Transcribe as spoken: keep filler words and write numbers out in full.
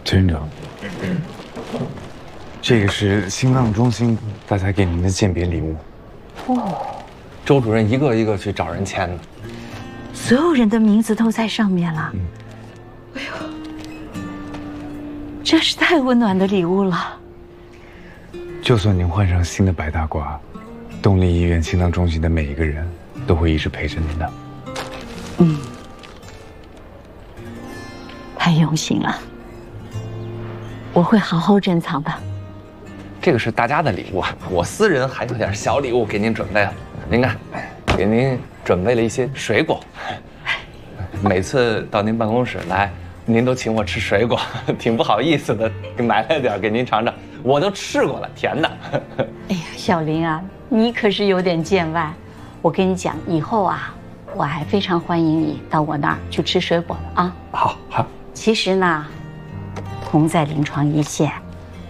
崔院长，这个是心脏中心大家给您的鉴别礼物。 哦，周主任一个一个去找人签的， 所有人的名字都在上面了。嗯，哎呦，真是太温暖的礼物了。 就算您患上新的白大褂，动力医院心脏中心的每一个人都会一直陪着您的。 嗯，太用心了，我会好好珍藏的。 这个是大家的礼物，我私人还有点小礼物给您准备了。您看，给您准备了一些水果。每次到您办公室来，您都请我吃水果，挺不好意思的，买了点给您尝尝。我都吃过了，甜的。 哎呀，小林啊，你可是有点见外。我跟你讲，以后啊，我还非常欢迎你到我那儿去吃水果的啊。 好好。 其实呢，同在临床一线。